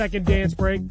Second dance break.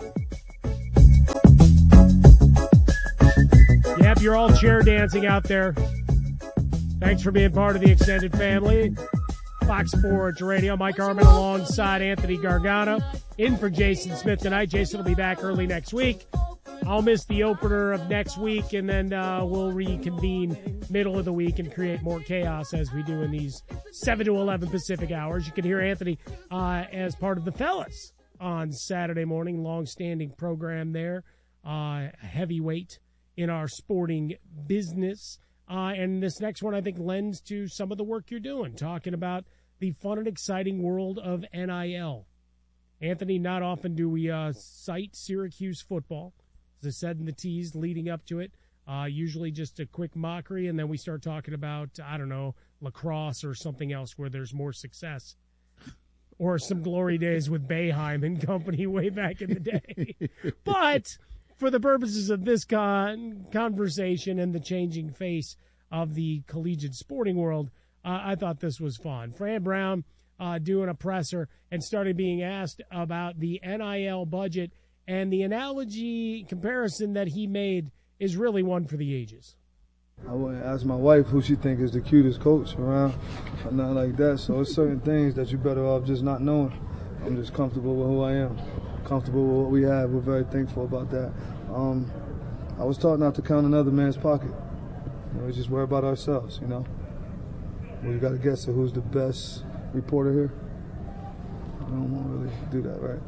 Yep, you're all chair dancing out there. Thanks for being part of the extended family. Fox Sports Radio. Mike Harmon alongside Anthony Gargano. In for Jason Smith tonight. Jason will be back early next week. I'll miss the opener of next week, and then we'll reconvene middle of the week and create more chaos as we do in these 7 to 11 Pacific hours. You can hear Anthony as part of the Fellas on Saturday morning. Long-standing program there. Heavyweight in our sporting business. And this next one, I think, lends to some of the work you're doing, talking about the fun and exciting world of NIL. Anthony, not often do we cite Syracuse football. As I said in the tease leading up to it, usually just a quick mockery, and then we start talking about, I don't know, lacrosse or something else where there's more success. Or some glory days with Boeheim and company way back in the day. But for the purposes of this conversation and the changing face of the collegiate sporting world, I thought this was fun. Fran Brown doing a presser and started being asked about the NIL budget, and the analogy comparison that he made is really one for the ages. I wouldn't ask my wife who she think is the cutest coach around, or nothing like that. So it's certain things that you're better off just not knowing. I'm just comfortable with who I am, comfortable with what we have. We're very thankful about that. I was taught not to count another man's pocket. We just worry about ourselves, We got to guess at who's the best reporter here. I don't want to really do that, right?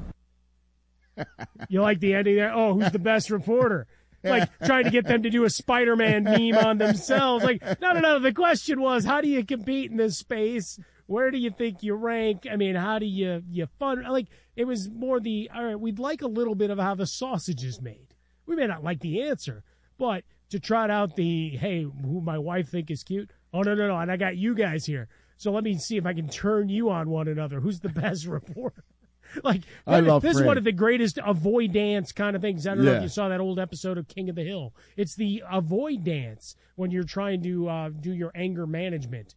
You like the ending there? Oh, who's the best reporter? Like trying to get them to do a Spider-Man meme on themselves. Like, no. The question was, how do you compete in this space? Where do you think you rank? I mean, how do you fund? Like, it was more all right, we'd like a little bit of how the sausage is made. We may not like the answer, but to trot out hey, who my wife think is cute? Oh, no, and I got you guys here. So let me see if I can turn you on one another. Who's the best reporter? Like, this is one of the greatest avoidance kind of things. I don't know if you saw that old episode of King of the Hill. It's the avoidance when you're trying to do your anger management.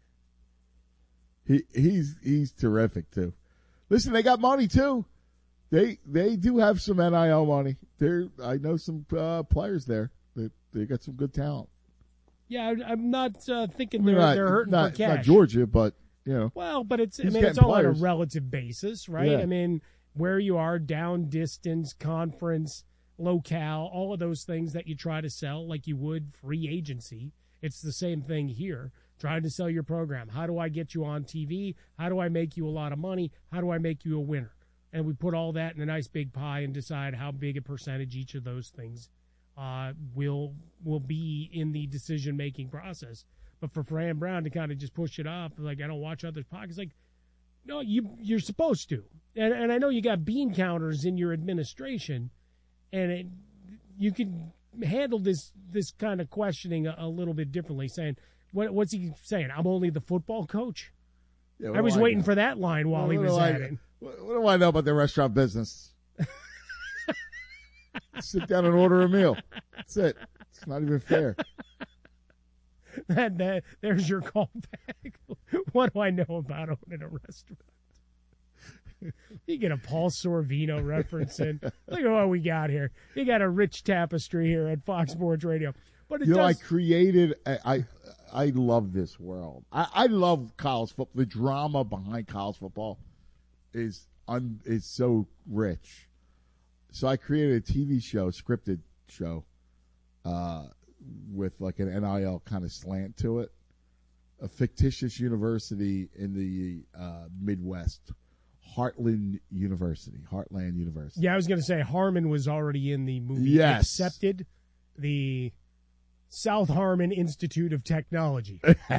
He's terrific too. Listen, they got money too. They do have some NIL money. I know some players there. They got some good talent. Yeah, I'm not thinking they're hurting for cash. It's not Georgia, but. Well, but it's all on a relative basis, right? Yeah. I mean, where you are, down distance, conference, locale, all of those things that you try to sell like you would free agency. It's the same thing here, trying to sell your program. How do I get you on TV? How do I make you a lot of money? How do I make you a winner? And we put all that in a nice big pie and decide how big a percentage each of those things will be in the decision-making process. But for Fran Brown to kind of just push it off, like, I don't watch others' podcasts, like, no, you're supposed to. And I know you got bean counters in your administration, and you can handle this kind of questioning a little bit differently, saying, what's he saying? I'm only the football coach? Yeah, I was waiting for that line while he was at it. What do I know about the restaurant business? Sit down and order a meal. That's it. It's not even fair. There's your callback. What do I know about owning a restaurant? You get a Paul Sorvino reference in. Look at what we got here. You got a rich tapestry here at Fox Sports Radio. But I created. I love this world. I love college football. The drama behind college football is so rich. So I created a TV show, scripted show, with like an NIL kind of slant to it. A fictitious university in the Midwest, Heartland University. Yeah, I was going to say Harmon was already in the movie. Yes. Accepted, the South Harmon Institute of Technology.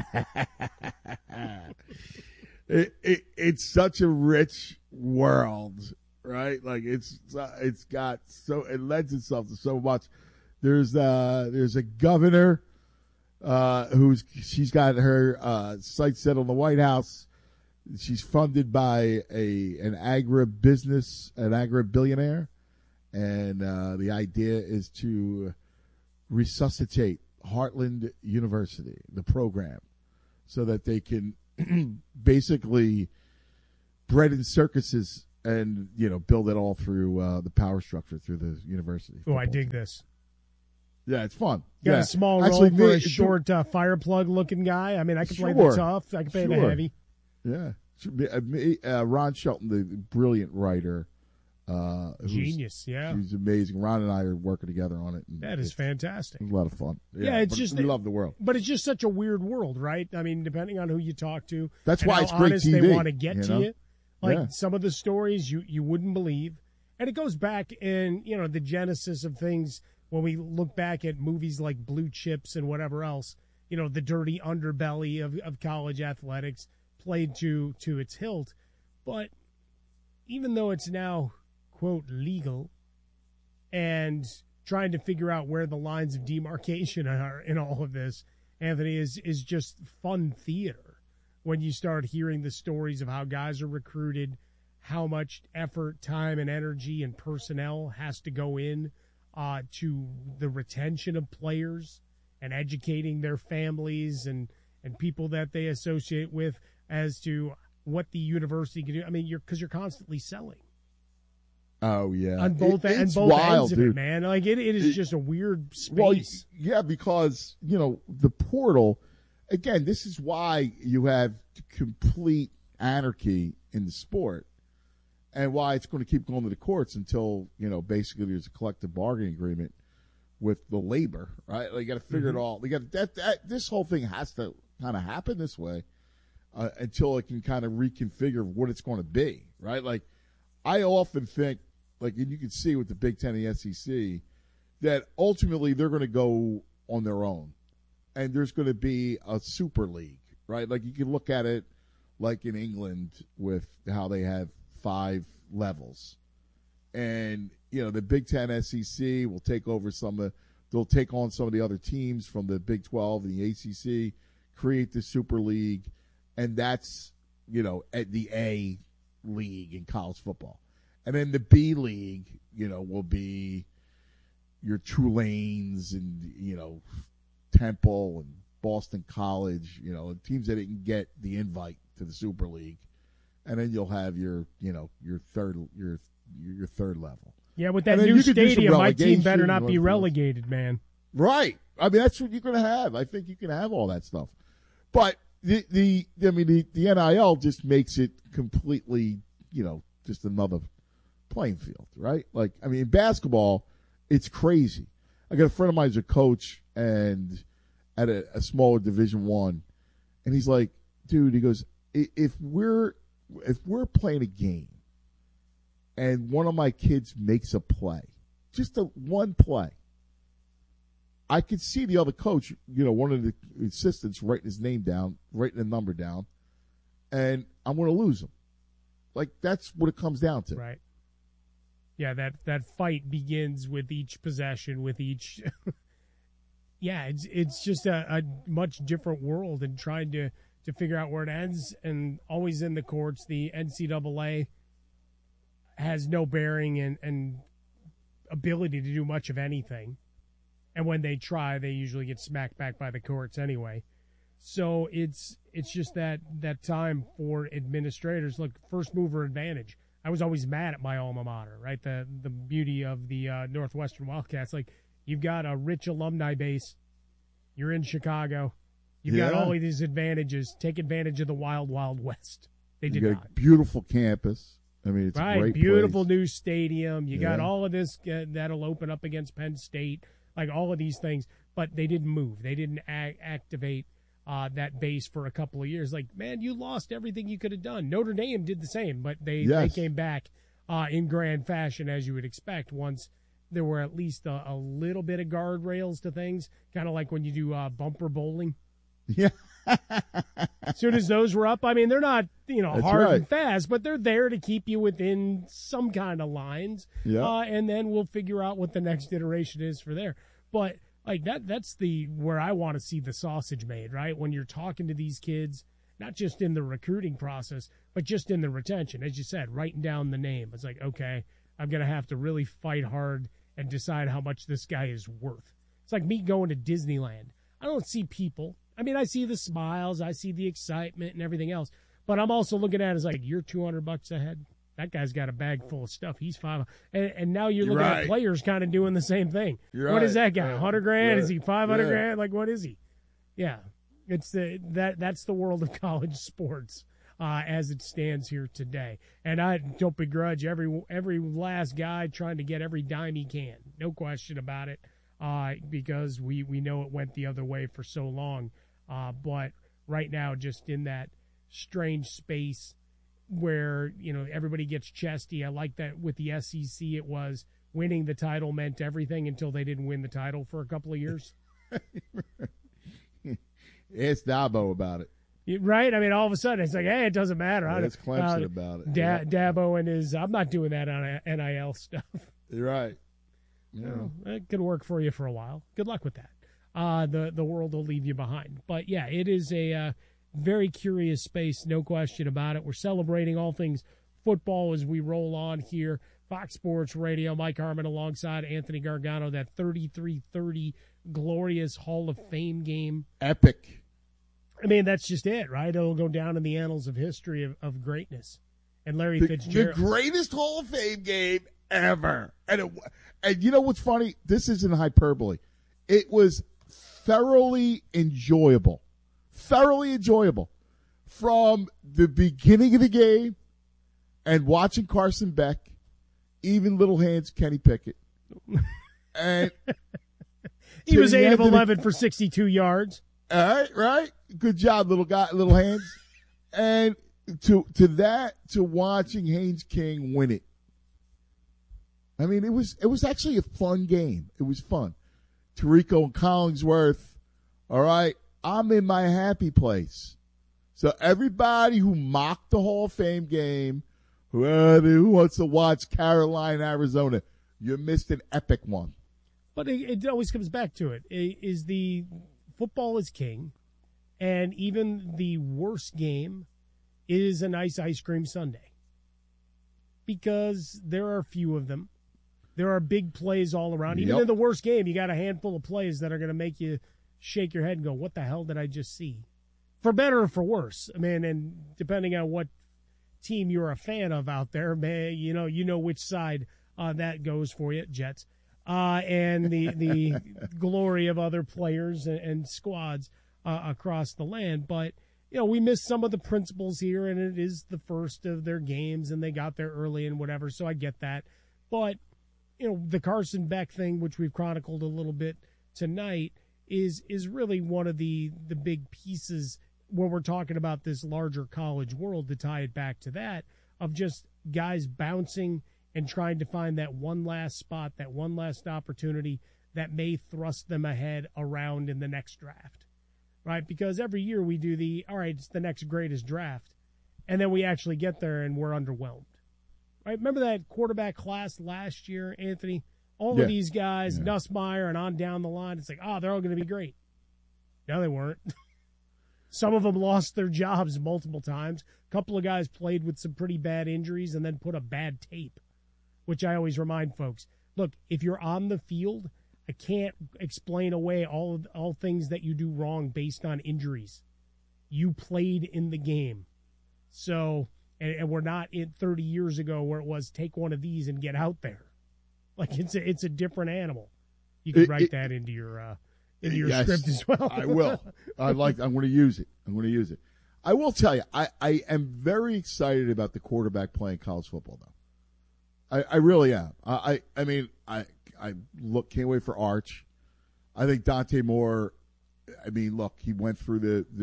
It's such a rich world, right? Like it lends itself to so much. There's a governor she's got her sights set on the White House. She's funded by an agri-billionaire, and the idea is to resuscitate Heartland University, the program, so that they can basically bread and circuses and build it all through the power structure through the university. Oh, I dig this. Yeah, it's fun. Got a small role for a short fire plug looking guy. I mean, I can play the tough. I can play the heavy. Yeah. Ron Shelton, the brilliant writer. Genius, yeah. He's amazing. Ron and I are working together on it. That is fantastic. It's a lot of fun. Yeah, it's just we love the world. But it's just such a weird world, right? I mean, depending on who you talk to. That's and why how it's great honest TV. They want to get to you. Like, Yeah. some of the stories you wouldn't believe. And it goes back in, the genesis of things when we look back at movies like Blue Chips and whatever else, the dirty underbelly of college athletics played to its hilt. But even though it's now, quote, legal and trying to figure out where the lines of demarcation are in all of this, Anthony, is just fun theater when you start hearing the stories of how guys are recruited, how much effort, time, and energy and personnel has to go in to the retention of players and educating their families and people that they associate with as to what the university can do. I mean, because you're constantly selling. Oh yeah, on both it's both wild, ends of dude. it, man. Like it is just a weird space. Well, yeah, because the portal. Again, this is why you have complete anarchy in the sport, and why it's going to keep going to the courts until basically there's a collective bargaining agreement with the labor, right? Like, you got to figure it all. You got that. This whole thing has to kind of happen this way until it can kind of reconfigure what it's going to be, right? Like, I often think, and you can see with the Big Ten and the SEC, that ultimately they're going to go on their own, and there's going to be a super league, right? Like, you can look at it like in England with how they have 5 levels, and the Big Ten, SEC will take over they'll take on some of the other teams from the Big 12 and the ACC, create the super league, and that's at the A league in college football. And then the B league, will be your Tulanes and, Temple and Boston College, teams that didn't get the invite to the Super League. And then you'll have your third level. Yeah, with that new stadium, my team better not be relegated, man. Right. I mean, that's what you're going to have. I think you can have all that stuff. But the NIL just makes it completely, just another playing field, right? Like, I mean, in basketball, it's crazy. I got a friend of mine who's a coach and at a smaller Division I, and he's like, dude, he goes, if we're playing a game and one of my kids makes a play, just one play, I could see the other coach, one of the assistants writing his name down, writing the number down, and I'm going to lose him. Like, that's what it comes down to. Right. Yeah, that fight begins with each possession, with each yeah, it's just a much different world, and trying to figure out where it ends, and always in the courts. The NCAA has no bearing and ability to do much of anything. And when they try, they usually get smacked back by the courts anyway. So it's just that time for administrators. Look, first mover advantage. I was always mad at my alma mater, right? The beauty of the Northwestern Wildcats. Like, you've got a rich alumni base. You're in Chicago. You've got all of these advantages. Take advantage of the wild, wild west. They did not. Beautiful campus. I mean, it's a great beautiful place. new stadium. You got all of this that'll open up against Penn State. Like, all of these things, but they didn't move. They didn't activate that base for a couple of years. Like, man, you lost everything you could have done. Notre Dame did the same, but they came back in grand fashion, as you would expect, once there were at least a little bit of guardrails to things, kind of like when you do bumper bowling. Yeah. As soon as those were up, I mean, they're not, hard right. and fast, but they're there to keep you within some kind of lines. Yeah. And then we'll figure out what the next iteration is for there. But like that's where I want to see the sausage made, right? When you're talking to these kids, not just in the recruiting process, but just in the retention, as you said, writing down the name. It's like, okay, I'm going to have to really fight hard and decide how much this guy is worth. It's like me going to Disneyland. I don't see people. I mean, I see the smiles, I see the excitement and everything else, but I'm also looking at it as like, you're $200 ahead. That guy's got a bag full of stuff. He's 5. And now you're looking at players kind of doing the same thing. What is that guy? 100 grand? Is he 500 grand? Like, what is he? Yeah. That's the world of college sports as it stands here today. And I don't begrudge every last guy trying to get every dime he can. No question about it, because we know it went the other way for so long. But right now, just in that strange space where, everybody gets chesty. I like that with the SEC, it was winning the title meant everything until they didn't win the title for a couple of years. Ask Dabo about it. Right? I mean, all of a sudden, it's like, hey, it doesn't matter. Ask Clemson about it. Dabo and his, I'm not doing that on NIL stuff. You're right. Yeah. It could work for you for a while. Good luck with that. The world will leave you behind. But, yeah, it is a very curious space, no question about it. We're celebrating all things football as we roll on here. Fox Sports Radio, Mike Harmon alongside Anthony Gargano, that 33-30 glorious Hall of Fame game. Epic. I mean, that's just it, right? It'll go down in the annals of history of greatness. And Larry Fitzgerald. The greatest Hall of Fame game ever. And you know what's funny? This isn't hyperbole. It was thoroughly enjoyable. Thoroughly enjoyable. From the beginning of the game and watching Carson Beck, even little hands Kenny Pickett. And he was 8 of 11 for 62 yards. All right. Good job, little guy, little hands. And to watching Haynes King win it. I mean, it was actually a fun game. It was fun. Tirico and Collingsworth. All right. I'm in my happy place. So everybody who mocked the Hall of Fame game, who wants to watch Carolina, Arizona, you missed an epic one. But it always comes back to it. Is the football is king, and even the worst game is a nice ice cream sundae. Because there are a few of them. There are big plays all around. Even in the worst game, you got a handful of plays that are going to make you shake your head and go, what the hell did I just see? For better or for worse. I mean, and depending on what team you're a fan of out there, man, you know which side that goes for you, Jets. And the glory of other players and squads across the land. But, we missed some of the principles here, and it is the first of their games, and they got there early and whatever, so I get that. But, the Carson Beck thing, which we've chronicled a little bit tonight, is really one of the big pieces when we're talking about this larger college world, to tie it back to that, of just guys bouncing and trying to find that one last spot, that one last opportunity that may thrust them ahead around in the next draft, right? Because every year we do it's the next greatest draft, and then we actually get there and we're underwhelmed, right? Remember that quarterback class last year, Anthony? All of these guys, Nussmeier and on down the line, it's like, they're all going to be great. No, they weren't. Some of them lost their jobs multiple times. A couple of guys played with some pretty bad injuries and then put a bad tape, which I always remind folks. Look, if you're on the field, I can't explain away all things that you do wrong based on injuries. You played in the game. So, and we're not in 30 years ago where it was take one of these and get out there. Like it's a different animal. You can write that into your script as well. I will. I'm going to use it. I will tell you, I am very excited about the quarterback playing college football, though. I really am. I mean, can't wait for Arch. I think Dante Moore. I mean, look, he went through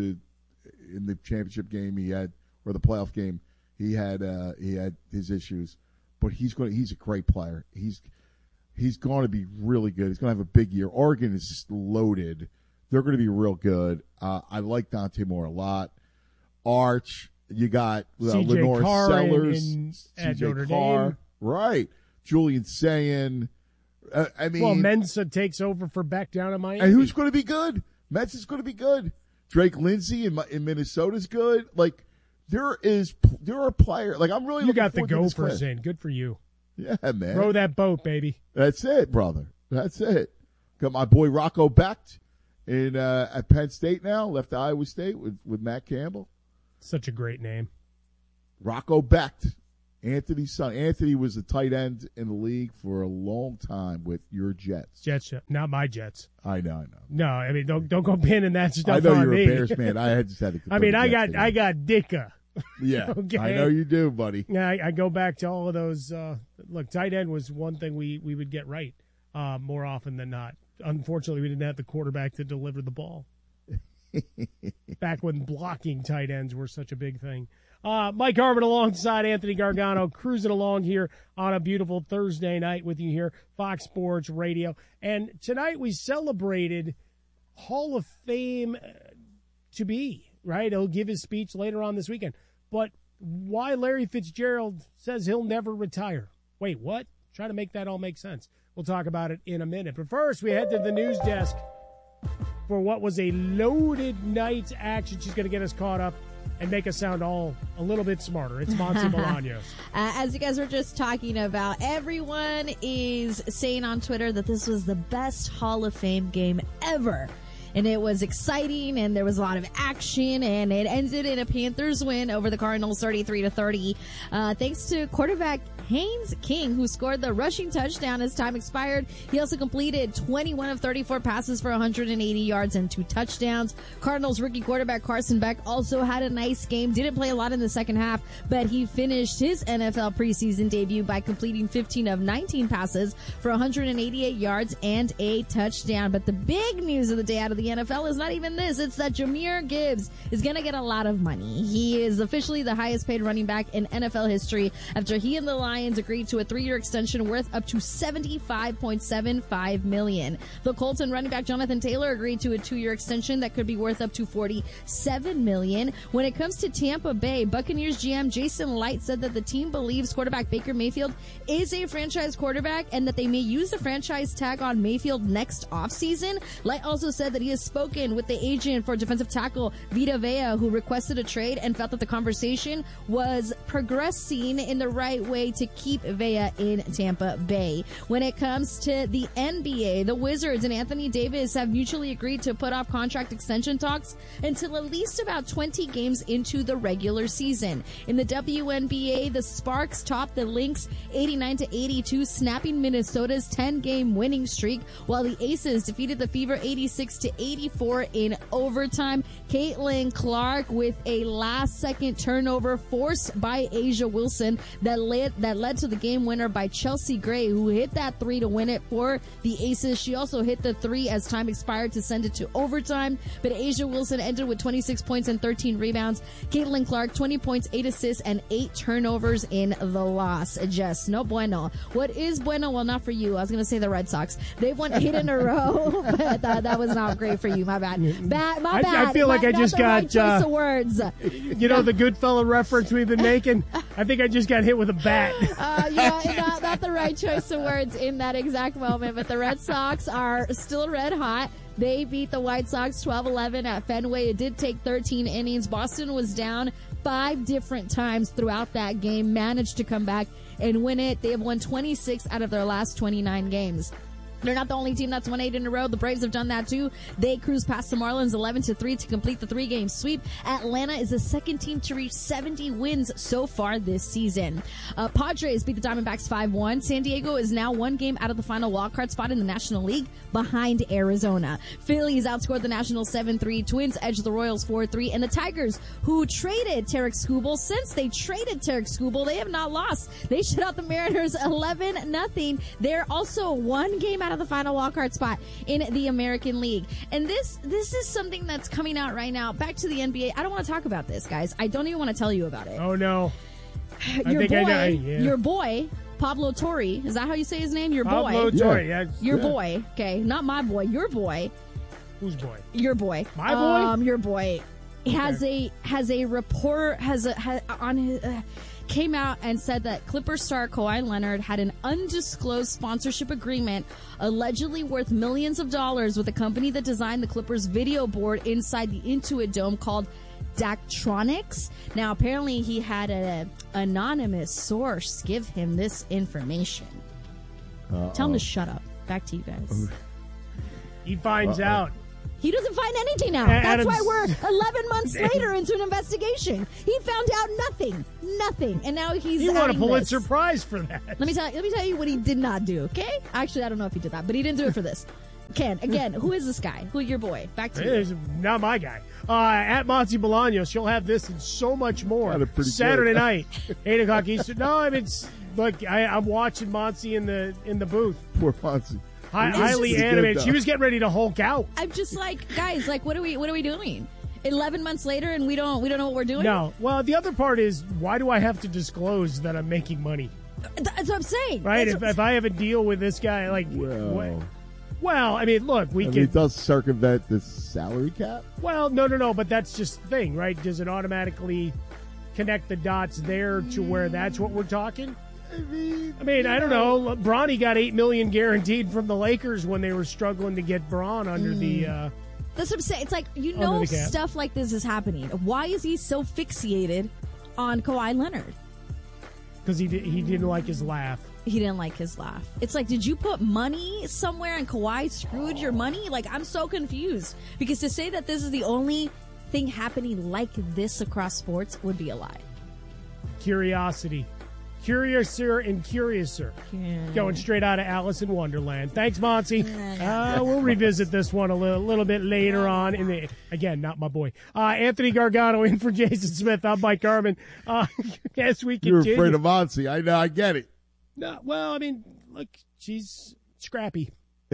in the championship game or the playoff game. He had his issues, but he's a great player. He's going to be really good. He's going to have a big year. Oregon is just loaded. They're going to be real good. I like Dante Moore a lot. Arch, you got Lenore Sellers, at Notre Dame. Right. Julian Sayin. Mensa takes over for Beck down in Miami. And who's going to be good? Mensa's going to be good. Drake Lindsay in Minnesota's good. Like, there are players. Like, I'm really. You got the Gophers in. Good for you. Yeah, man. Row that boat, baby. That's it, brother. That's it. Got my boy Rocco Becht at Penn State now. Left Iowa State with Matt Campbell. Such a great name. Rocco Becht. Anthony's son. Anthony was a tight end in the league for a long time with your Jets. Jets, not my Jets. I know. No, I mean don't go pinning that stuff on me. I know you're a Bears man. I just had to. I mean, I got Ditka. Yeah, okay. I know you do, buddy. Yeah, I go back to all of those. Look, tight end was one thing we would get right more often than not. Unfortunately, we didn't have the quarterback to deliver the ball. Back when blocking tight ends were such a big thing. Mike Harmon alongside Anthony Gargano, cruising along here on a beautiful Thursday night with you here, Fox Sports Radio. And tonight we celebrated Hall of Fame to be, right? He'll give his speech later on this weekend. But why Larry Fitzgerald says he'll never retire. Wait, what? Try to make that all make sense. We'll talk about it in a minute. But first, we head to the news desk for what was a loaded night's action. She's going to get us caught up and make us sound all a little bit smarter. It's Monty Bolaños. As you guys were just talking about, everyone is saying on Twitter that this was the best Hall of Fame game ever. And it was exciting, and there was a lot of action, and it ended in a Panthers win over the Cardinals 33-30. Thanks to quarterback Haynes King, who scored the rushing touchdown as time expired. He also completed 21 of 34 passes for 180 yards and 2 touchdowns. Cardinals rookie quarterback Carson Beck also had a nice game. Didn't play a lot in the second half, but he finished his NFL preseason debut by completing 15 of 19 passes for 188 yards and a touchdown. But the big news of the day out of the NFL is not even this. It's that Jahmyr Gibbs is going to get a lot of money. He is officially the highest paid running back in NFL history after he and the Lions agreed to a 3-year extension worth up to $75.75 million. The Colts and running back Jonathan Taylor agreed to a 2-year extension that could be worth up to $47 million. When it comes to Tampa Bay, Buccaneers GM Jason Light said that the team believes quarterback Baker Mayfield is a franchise quarterback and that they may use the franchise tag on Mayfield next offseason. Light also said that he has spoken with the agent for defensive tackle Vita Vea, who requested a trade and felt that the conversation was progressing in the right way to keep Vea in Tampa Bay. When it comes to the NBA, the Wizards and Anthony Davis have mutually agreed to put off contract extension talks until at least about 20 games into the regular season. In the WNBA, the Sparks topped the Lynx 89-82, snapping Minnesota's 10-game winning streak, while the Aces defeated the Fever 86-84 in overtime. Caitlin Clark with a last-second turnover forced by A'ja Wilson that led to the game winner by Chelsea Gray, who hit that 3 to win it for the Aces. She also hit the 3 as time expired to send it to overtime, but A'ja Wilson ended with 26 points and 13 rebounds. Caitlin Clark, 20 points, 8 assists, and 8 turnovers in the loss. Just no bueno. What is bueno? Well, not for you. I was going to say the Red Sox. They've won 8 in a row, but that was not great for you. My bad. My bad. I feel like I just got right choice of words. You know the Goodfella reference we've been making? I think I just got hit with a bat. Not the right choice of words in that exact moment, but the Red Sox are still red hot. They beat the White Sox 12-11 at Fenway. It did take 13 innings. Boston was down 5 different times throughout that game, managed to come back and win it. They have won 26 out of their last 29 games. They're not the only team that's won 8 in a row. The Braves have done that too. They cruised past the Marlins 11-3 to complete the 3-game sweep. Atlanta is the second team to reach 70 wins so far this season. Padres beat the Diamondbacks 5-1. San Diego is now 1 game out of the final wildcard spot in the National League behind Arizona. Phillies outscored the Nationals 7-3. Twins edged the Royals 4-3. And the Tigers, who traded Tarek Skubal, since they traded Tarek Skubal, they have not lost. They shut out the Mariners 11-0. They're also 1 game out of the final wildcard spot in the American League. And this is something that's coming out right now. Back to the NBA. I don't want to talk about this, guys. I don't even want to tell you about it. Oh, no. Your boy, Pablo Torre. Is that how you say his name? Your boy. Pablo Torre, yeah. Your boy. Okay, not my boy. Your boy. Whose boy? Your boy. My boy? Your boy has a report on his came out and said that Clippers star Kawhi Leonard had an undisclosed sponsorship agreement allegedly worth millions of dollars with a company that designed the Clippers video board inside the Intuit Dome called Daktronics. Now, apparently he had an anonymous source give him this information. Tell him to shut up. Back to you guys. He finds out He doesn't find anything now. Adams, That's why we're 11 months later into an investigation. He found out nothing, and now he won a Pulitzer Prize for that. Let me tell you what he did not do. Okay, actually, I don't know if he did that, but he didn't do it for this. Ken, again, who is this guy? Who your boy? Back to you. It's not my guy. At Monty Bolaños, you'll have this and so much more Saturday night, 8 o'clock Eastern. No, I mean, look, I'm watching Monty in the booth. Poor Monty. Highly animated. She was getting ready to Hulk out. I'm just like, guys, like, what are we doing? 11 months later, and we don't know what we're doing. No. Well, the other part is, why do I have to disclose that I'm making money? That's what I'm saying. Right? If I have a deal with this guy, like, well, I mean, look, it does circumvent the salary cap. Well, no, but that's just the thing, right? Does it automatically connect the dots there to where that's what we're talking? I mean, I don't know. Bronny got $8 million guaranteed from the Lakers when they were struggling to get Bron under the. That's what I'm saying. It's like, stuff like this is happening. Why is he so fixated on Kawhi Leonard? Because he didn't like his laugh. He didn't like his laugh. It's like, did you put money somewhere and Kawhi screwed your money? Like, I'm so confused. Because to say that this is the only thing happening like this across sports would be a lie. Curiosity. Curiouser and curiouser. Going straight out of Alice in Wonderland. Thanks, Monty. We'll revisit this one a little bit later on. Again, not my boy. Anthony Gargano in for Jason Smith. I'm Mike Harmon. As we continue. You're afraid of Monty. I know. I get it. No, well, I mean, look, she's scrappy.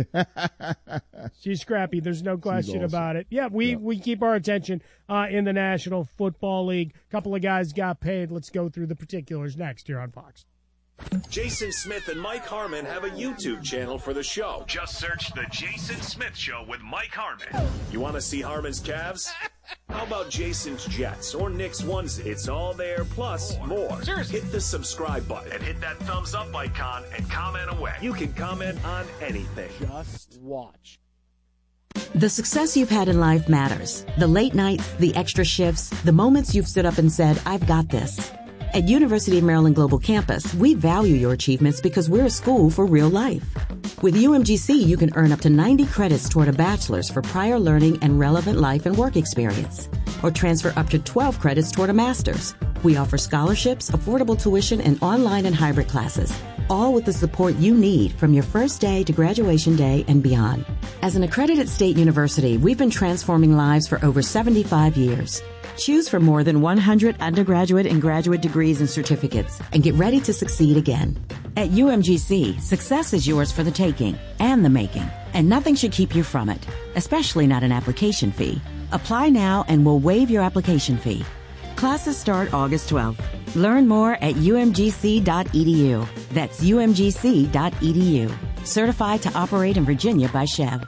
She's scrappy. There's no question about it. Yeah, we keep our attention in the National Football League. A couple of guys got paid. Let's go through the particulars next here on Fox. Jason Smith and Mike Harmon have a YouTube channel for the show. Just search The Jason Smith Show with Mike Harmon. You want to see Harmon's calves? How about Jason's Jets or Nick's onesie? It's all there, plus more. Seriously. Hit the subscribe button and hit that thumbs up icon and comment away. You can comment on anything. Just watch. The success you've had in life matters. The late nights, the extra shifts, the moments you've stood up and said, I've got this. At University of Maryland Global Campus, we value your achievements because we're a school for real life. With UMGC, you can earn up to 90 credits toward a bachelor's for prior learning and relevant life and work experience, or transfer up to 12 credits toward a master's. We offer scholarships, affordable tuition, and online and hybrid classes, all with the support you need from your first day to graduation day and beyond. As an accredited state university, we've been transforming lives for over 75 years. Choose from more than 100 undergraduate and graduate degrees and certificates and get ready to succeed again. At UMGC, success is yours for the taking and the making, and nothing should keep you from it, especially not an application fee. Apply now and we'll waive your application fee. Classes start August 12th. Learn more at umgc.edu. That's umgc.edu. Certified to operate in Virginia by Chev.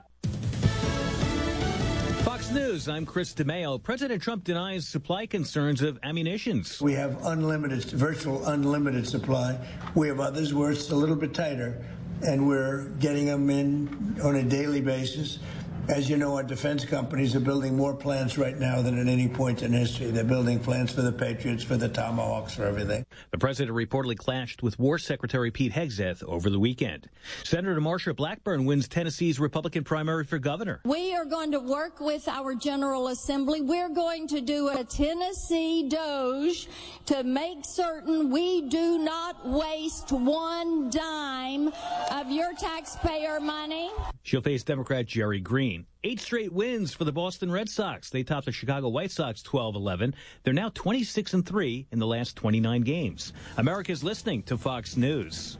News. I'm Chris DeMeo. President Trump denies supply concerns of ammunitions. We have virtual unlimited supply. We have others where it's a little bit tighter, and we're getting them in on a daily basis. As you know, our defense companies are building more plants right now than at any point in history. They're building plants for the Patriots, for the Tomahawks, for everything. The president reportedly clashed with War Secretary Pete Hegseth over the weekend. Senator Marsha Blackburn wins Tennessee's Republican primary for governor. We are going to work with our General Assembly. We're going to do a Tennessee Doge to make certain we do not waste one dime of your taxpayer money. She'll face Democrat Jerry Green. 8 straight wins for the Boston Red Sox. They topped the Chicago White Sox 12-11. They're now 26-3 in the last 29 games. America's listening to Fox News.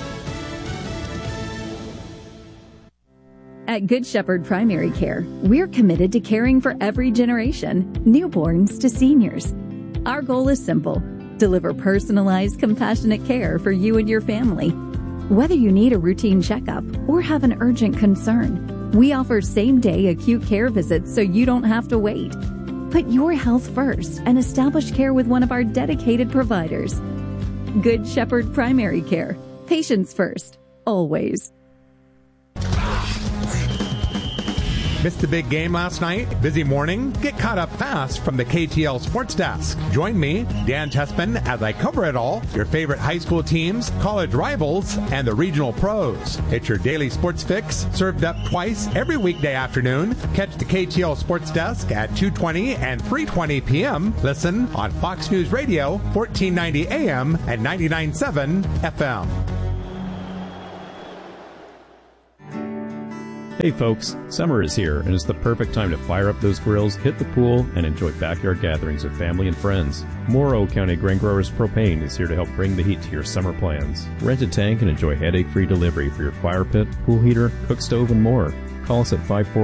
At Good Shepherd Primary Care, we're committed to caring for every generation, newborns to seniors. Our goal is simple: deliver personalized, compassionate care for you and your family. Whether you need a routine checkup or have an urgent concern, we offer same-day acute care visits so you don't have to wait. Put your health first and establish care with one of our dedicated providers. Good Shepherd Primary Care. Patients first, always. Missed the big game last night? Busy morning? Get caught up fast from the KTL Sports Desk. Join me, Dan Tessman, as I cover it all, your favorite high school teams, college rivals, and the regional pros. It's your daily sports fix, served up twice every weekday afternoon. Catch the KTL Sports Desk at 2:20 and 3:20 p.m. Listen on Fox News Radio, 1490 AM and 99.7 FM. Hey folks, summer is here and it's the perfect time to fire up those grills, hit the pool, and enjoy backyard gatherings with family and friends. Morrow County Grain Growers Propane is here to help bring the heat to your summer plans. Rent a tank and enjoy headache-free delivery for your fire pit, pool heater, cook stove, and more. Call us at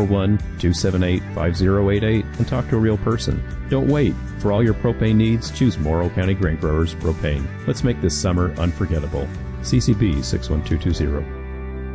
541-278-5088 and talk to a real person. Don't wait. For all your propane needs, choose Morrow County Grain Growers Propane. Let's make this summer unforgettable. CCB 61220.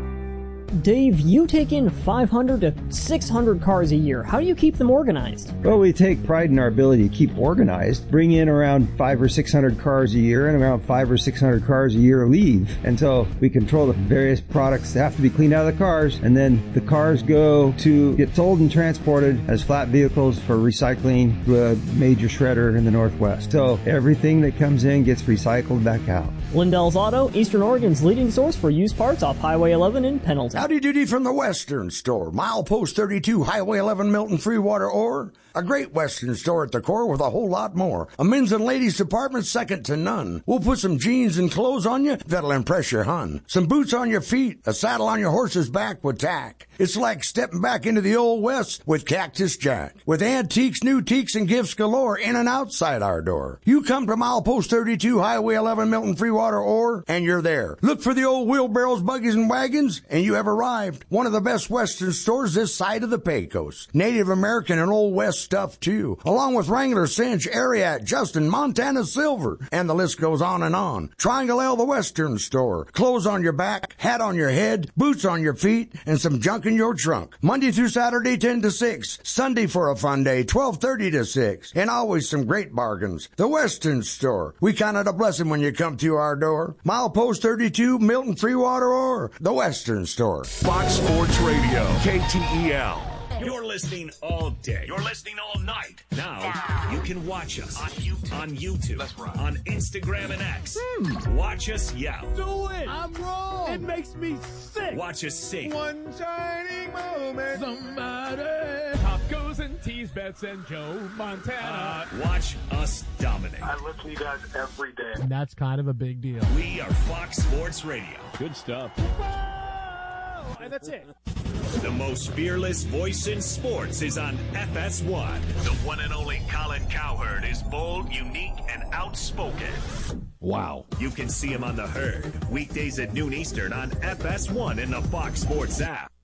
Dave, you take in 500 to 600 cars a year. How do you keep them organized? Well, we take pride in our ability to keep organized. Bring in around 500 or 600 cars a year, and around 500 or 600 cars a year leave. And so we control the various products that have to be cleaned out of the cars, and then the cars go to get sold and transported as flat vehicles for recycling to a major shredder in the Northwest. So everything that comes in gets recycled back out. Lindell's Auto, Eastern Oregon's leading source for used parts off Highway 11 in Pendleton. Howdy doody from the Western Store. Milepost 32, Highway 11, Milton, Freewater, Ore. A great Western store at the core with a whole lot more. A men's and ladies department second to none. We'll put some jeans and clothes on you that'll impress your hun. Some boots on your feet, a saddle on your horse's back with tack. It's like stepping back into the old West with Cactus Jack. With antiques, new teaks, and gifts galore in and outside our door. You come to Milepost 32, Highway 11, Milton, Freewater, Ore, and you're there. Look for the old wheelbarrows, buggies, and wagons, and you have arrived. One of the best Western stores this side of the Pecos. Native American and Old West stuff, too. Along with Wrangler, Cinch, Ariat, Justin, Montana Silver, and the list goes on and on. Triangle L, the Western Store. Clothes on your back, hat on your head, boots on your feet, and some junk in your trunk. Monday through Saturday, 10 to 6. Sunday for a fun day, 12:30 to 6. And always some great bargains. The Western Store. We count it a blessing when you come to our door. Milepost 32, Milton, Freewater, or the Western Store. Fox Sports Radio, KTEL. You're listening all day. You're listening all night. Now, you can watch us on YouTube. That's right. On Instagram and X. Watch us yell. Do it. I'm wrong. It makes me sick. Watch us sing. One shining moment. Somebody. Top goes and tease bets and Joe Montana. Watch us dominate. I listen to you guys every day. And that's kind of a big deal. We are Fox Sports Radio. Good stuff. And that's it. The most fearless voice in sports is on FS1. The one and only Colin Cowherd is bold, unique, and outspoken. Wow. You can see him on The Herd, weekdays at noon Eastern on FS1 in the Fox Sports app.